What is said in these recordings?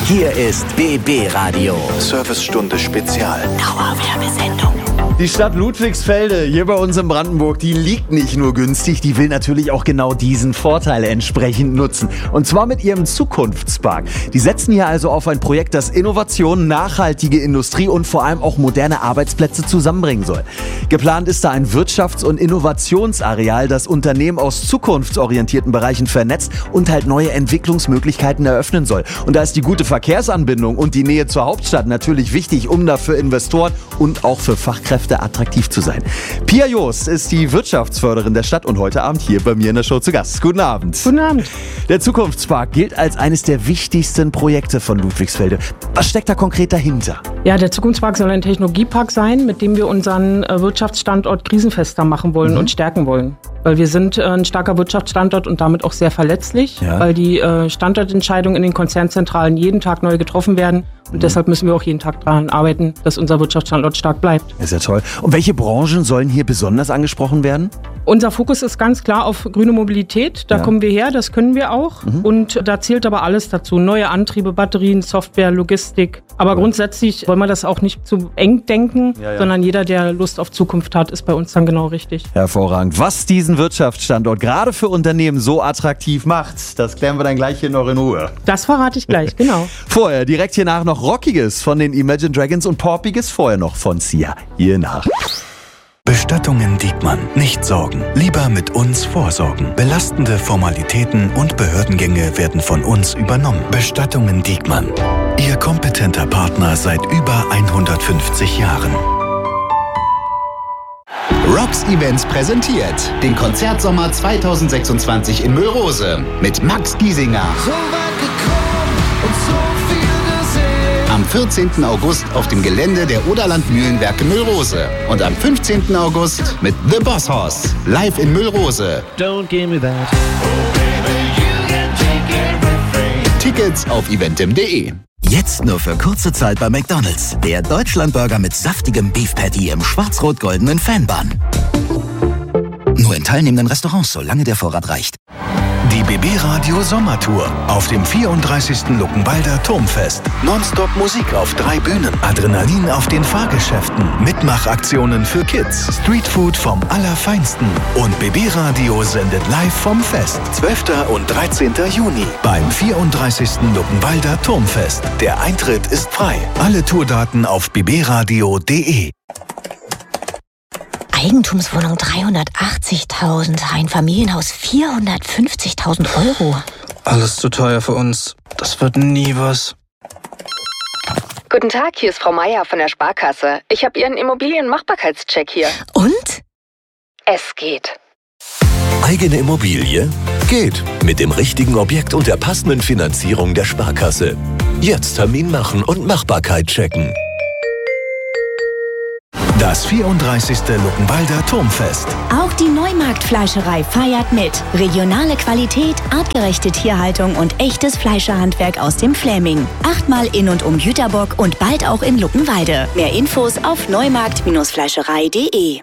Hier ist BB Radio. Servicestunde Spezial. Dauerwerbesendung. Die Stadt Ludwigsfelde hier bei uns in Brandenburg, die liegt nicht nur günstig, die will natürlich auch genau diesen Vorteil entsprechend nutzen. Und zwar mit ihrem Zukunftspark. Die setzen hier also auf ein Projekt, das Innovation, nachhaltige Industrie und vor allem auch moderne Arbeitsplätze zusammenbringen soll. Geplant ist da ein Wirtschafts- und Innovationsareal, das Unternehmen aus zukunftsorientierten Bereichen vernetzt und halt neue Entwicklungsmöglichkeiten eröffnen soll. Und da ist die gute Verkehrsanbindung und die Nähe zur Hauptstadt natürlich wichtig, um da für Investoren und auch für Fachkräfte attraktiv zu sein. Pia Joost ist die Wirtschaftsförderin der Stadt und heute Abend hier bei mir in der Show zu Gast. Guten Abend. Guten Abend. Der Zukunftspark gilt als eines der wichtigsten Projekte von Ludwigsfelde. Was steckt da konkret dahinter? Ja, der Zukunftspark soll ein Technologiepark sein, mit dem wir unseren Wirtschaftsstandort krisenfester machen wollen und stärken wollen. Weil wir sind ein starker Wirtschaftsstandort und damit auch sehr verletzlich, weil die Standortentscheidungen in den Konzernzentralen jeden Tag neu getroffen werden. Und deshalb müssen wir auch jeden Tag daran arbeiten, dass unser Wirtschaftsstandort stark bleibt. Ist ja toll. Und welche Branchen sollen hier besonders angesprochen werden? Unser Fokus ist ganz klar auf grüne Mobilität. Da kommen wir her, das können wir auch. Und da zählt aber alles dazu. Neue Antriebe, Batterien, Software, Logistik. Aber grundsätzlich wollen wir das auch nicht zu eng denken, sondern jeder, der Lust auf Zukunft hat, ist bei uns dann genau richtig. Hervorragend. Was diesen Wirtschaftsstandort gerade für Unternehmen so attraktiv macht, das klären wir dann gleich hier noch in Ruhe. Das verrate ich gleich, genau. Vorher, direkt hier nach noch Rockiges von den Imagine Dragons und Poppiges vorher noch von Sia. Hier nach. Bestattungen Diekmann. Nicht sorgen. Lieber mit uns vorsorgen. Belastende Formalitäten und Behördengänge werden von uns übernommen. Bestattungen Diekmann. Ihr kompetenter Partner seit über 150 Jahren. Rocks Events präsentiert den Konzertsommer 2026 in Müllrose mit Max Giesinger. So weit gekommen und so viel gesehen. Am 14. August auf dem Gelände der Oderland Mühlenwerke Müllrose. Und am 15. August mit The Boss Hoss live in Müllrose. Don't give me that. Tickets auf eventim.de. Jetzt nur für kurze Zeit bei McDonald's. Der Deutschlandburger mit saftigem Beef Patty im schwarz-rot-goldenen Fanbun. Nur in teilnehmenden Restaurants, solange der Vorrat reicht. Die BB Radio Sommertour auf dem 34. Luckenwalder Turmfest. Nonstop Musik auf 3 Bühnen. Adrenalin auf den Fahrgeschäften. Mitmachaktionen für Kids. Streetfood vom Allerfeinsten. Und BB Radio sendet live vom Fest. 12. und 13. Juni beim 34. Luckenwalder Turmfest. Der Eintritt ist frei. Alle Tourdaten auf bbradio.de. Eigentumswohnung 380.000, ein Familienhaus 450.000 Euro. Alles zu teuer für uns. Das wird nie was. Guten Tag, hier ist Frau Meier von der Sparkasse. Ich habe Ihren Immobilienmachbarkeitscheck hier. Und? Es geht. Eigene Immobilie? Geht. Mit dem richtigen Objekt und der passenden Finanzierung der Sparkasse. Jetzt Termin machen und Machbarkeit checken. Das 34. Luckenwalder Turmfest. Auch die Neumarktfleischerei feiert mit. Regionale Qualität, artgerechte Tierhaltung und echtes Fleischerhandwerk aus dem Fläming. 8-mal in und um Jüterbock und bald auch in Luckenwalde. Mehr Infos auf neumarkt-fleischerei.de.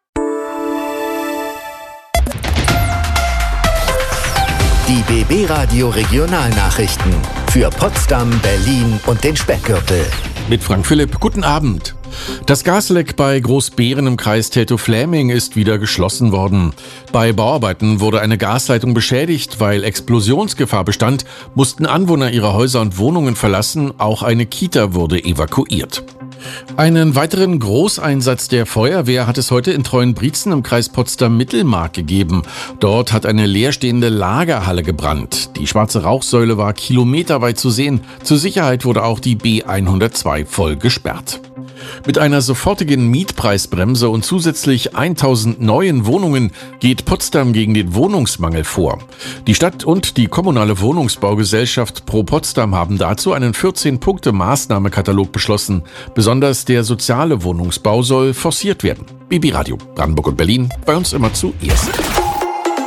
Die BB Radio Regionalnachrichten für Potsdam, Berlin und den Speckgürtel. Mit Frank Philipp, guten Abend. Das Gasleck bei Großbeeren im Kreis Teltow-Fläming ist wieder geschlossen worden. Bei Bauarbeiten wurde eine Gasleitung beschädigt. Weil Explosionsgefahr bestand, mussten Anwohner ihre Häuser und Wohnungen verlassen. Auch eine Kita wurde evakuiert. Einen weiteren Großeinsatz der Feuerwehr hat es heute in Treuenbrietzen im Kreis Potsdam-Mittelmark gegeben. Dort hat eine leerstehende Lagerhalle gebrannt. Die schwarze Rauchsäule war kilometerweit zu sehen. Zur Sicherheit wurde auch die B102 voll gesperrt. Mit einer sofortigen Mietpreisbremse und zusätzlich 1000 neuen Wohnungen geht Potsdam gegen den Wohnungsmangel vor. Die Stadt und die kommunale Wohnungsbaugesellschaft Pro Potsdam haben dazu einen 14-Punkte-Maßnahmekatalog beschlossen. Besonders der soziale Wohnungsbau soll forciert werden. BB Radio, Brandenburg und Berlin, bei uns immer zuerst.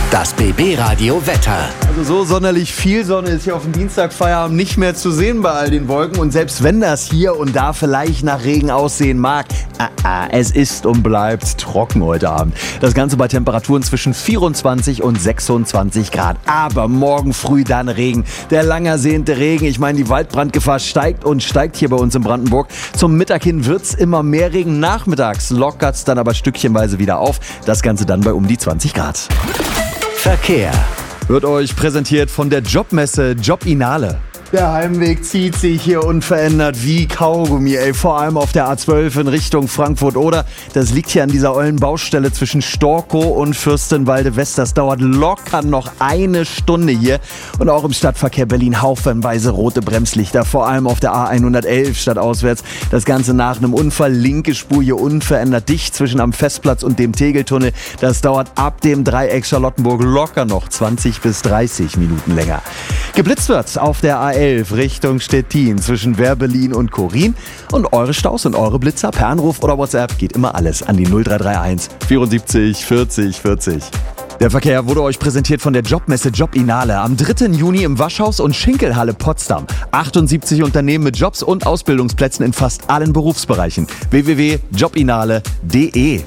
Das BB-Radio Wetter. Also so sonderlich viel Sonne ist hier auf dem Dienstagfeierabend nicht mehr zu sehen bei all den Wolken. Und selbst wenn das hier und da vielleicht nach Regen aussehen mag, es ist und bleibt trocken heute Abend. Das Ganze bei Temperaturen zwischen 24 und 26 Grad. Aber morgen früh dann Regen. Der lang ersehnte Regen. Ich meine, die Waldbrandgefahr steigt und steigt hier bei uns in Brandenburg. Zum Mittag hin wird's immer mehr Regen. Nachmittags lockert's dann aber stückchenweise wieder auf. Das Ganze dann bei um die 20 Grad. Verkehr wird euch präsentiert von der Jobmesse Jobinale. Der Heimweg zieht sich hier unverändert wie Kaugummi, vor allem auf der A12 in Richtung Frankfurt-Oder. Das liegt hier an dieser ollen Baustelle zwischen Storkow und Fürstenwalde-West. Das dauert locker noch eine Stunde hier. Und auch im Stadtverkehr Berlin haufenweise rote Bremslichter, vor allem auf der A111 stadtauswärts. Das Ganze nach einem Unfall, linke Spur hier unverändert dicht zwischen am Festplatz und dem Tegeltunnel. Das dauert ab dem Dreieck Charlottenburg locker noch 20 bis 30 Minuten länger. Geblitzt wird auf der A11 Richtung Stettin zwischen Werbelin und Korin. Und eure Staus und eure Blitzer per Anruf oder WhatsApp geht immer alles an die 0331 74 40 40. Der Verkehr wurde euch präsentiert von der Jobmesse Jobinale am 3. Juni im Waschhaus und Schinkelhalle Potsdam. 78 Unternehmen mit Jobs und Ausbildungsplätzen in fast allen Berufsbereichen. www.jobinale.de.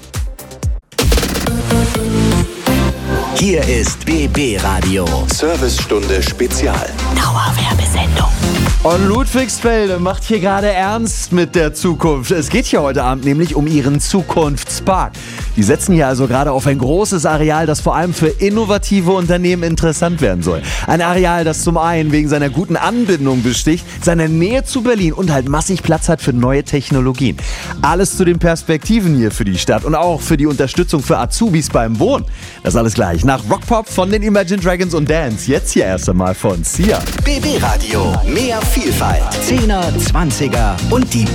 Hier ist BB Radio. Servicestunde Spezial. Dauerwerbesendung. Und Ludwigsfelde macht hier gerade ernst mit der Zukunft. Es geht hier heute Abend nämlich um ihren Zukunftspark. Die setzen hier also gerade auf ein großes Areal, das vor allem für innovative Unternehmen interessant werden soll. Ein Areal, das zum einen wegen seiner guten Anbindung besticht, seiner Nähe zu Berlin und halt massig Platz hat für neue Technologien. Alles zu den Perspektiven hier für die Stadt und auch für die Unterstützung für Azubis beim Wohnen. Das alles gleich nach Rockpop von den Imagine Dragons und Dance. Jetzt hier erst einmal von Sia. BB Radio. Mehr Vielfalt. 10er, 20er und die